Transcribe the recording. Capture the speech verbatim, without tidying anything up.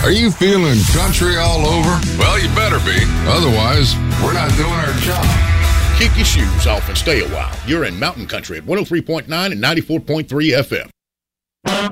Are you feeling country all over? Well, you better be. Otherwise, we're not doing our job. Kick your shoes off and stay a while. You're in Mountain Country at one oh three point nine and ninety-four point three F M.